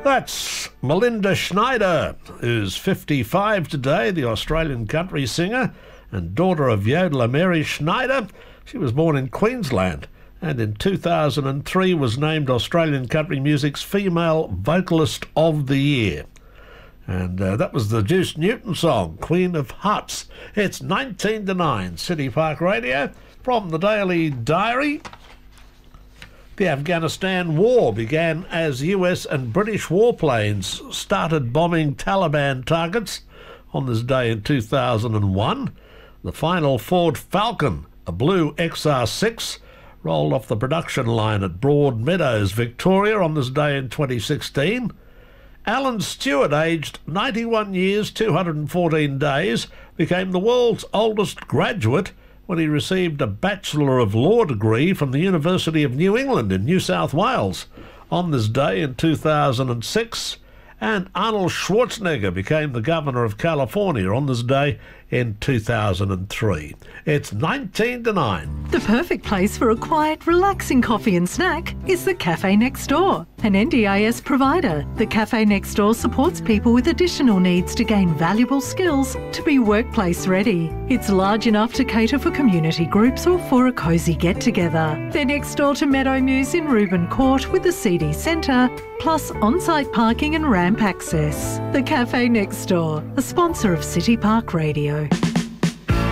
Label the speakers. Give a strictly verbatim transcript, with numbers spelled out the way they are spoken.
Speaker 1: That's Melinda Schneider, who's fifty-five today, the Australian country singer and daughter of yodeler Mary Schneider. She was born in Queensland and in two thousand three was named Australian country music's Female Vocalist of the Year. And uh, that was the Juice Newton song, Queen of Hearts. It's nineteen to nine, City Park Radio. From the Daily Diary, the Afghanistan war began as U S and British warplanes started bombing Taliban targets on this day in two thousand one. The final Ford Falcon, a blue X R six, rolled off the production line at Broadmeadows, Victoria on this day in twenty sixteen. Alan Stewart, aged ninety-one years, two hundred fourteen days, became the world's oldest graduate when he received a Bachelor of Law degree from the University of New England in New South Wales on this day in two thousand six. And Arnold Schwarzenegger became the Governor of California on this day in two thousand three. It's nineteen to nine.
Speaker 2: The perfect place for a quiet, relaxing coffee and snack is the Cafe Next Door, an N D I S provider. The Cafe Next Door supports people with additional needs to gain valuable skills to be workplace ready. It's large enough to cater for community groups or for a cosy get-together. They're next door to Meadow Muse in Reuben Court with the C D Centre, plus on-site parking and ramp access. The Cafe Next Door, a sponsor of City Park Radio.